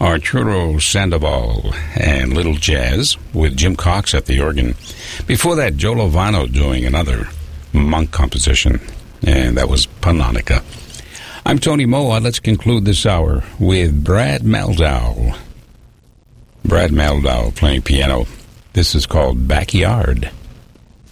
Arturo Sandoval and Little Jazz with Jim Cox at the organ. Before that, Joe Lovano doing another Monk composition, and that was Panonica. I'm Tony Moa. Let's conclude this hour with Brad Mehldau. Brad Mehldau playing piano. This is called Backyard.